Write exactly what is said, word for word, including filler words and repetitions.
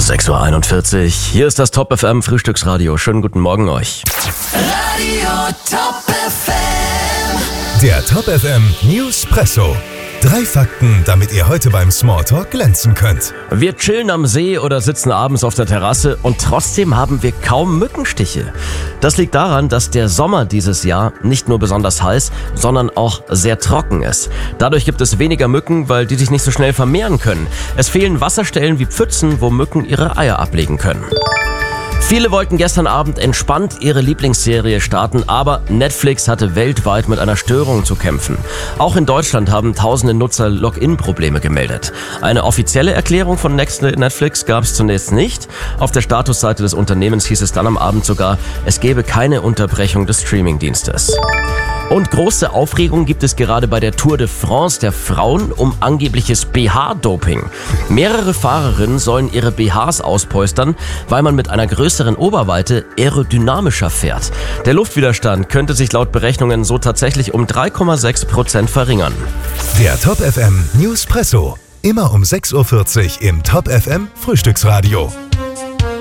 sechs Uhr einundvierzig. Hier ist das Top F M Frühstücksradio. Schönen guten Morgen euch. Radio Top F M. Der Top F M Newspresso. Drei Fakten, damit ihr heute beim Smalltalk glänzen könnt. Wir chillen am See oder sitzen abends auf der Terrasse und trotzdem haben wir kaum Mückenstiche. Das liegt daran, dass der Sommer dieses Jahr nicht nur besonders heiß, sondern auch sehr trocken ist. Dadurch gibt es weniger Mücken, weil die sich nicht so schnell vermehren können. Es fehlen Wasserstellen wie Pfützen, wo Mücken ihre Eier ablegen können. Viele wollten gestern Abend entspannt ihre Lieblingsserie starten, aber Netflix hatte weltweit mit einer Störung zu kämpfen. Auch in Deutschland haben tausende Nutzer Login-Probleme gemeldet. Eine offizielle Erklärung von Netflix gab es zunächst nicht. Auf der Statusseite des Unternehmens hieß es dann am Abend sogar, es gebe keine Unterbrechung des Streamingdienstes. Und große Aufregung gibt es gerade bei der Tour de France der Frauen um angebliches B H-Doping. Mehrere Fahrerinnen sollen ihre B Hs auspolstern, weil man mit einer größeren Oberweite aerodynamischer fährt. Der Luftwiderstand könnte sich laut Berechnungen so tatsächlich um drei Komma sechs Prozent verringern. Der Top F M Newspresso. Immer um sechs Uhr vierzig im Top F M Frühstücksradio.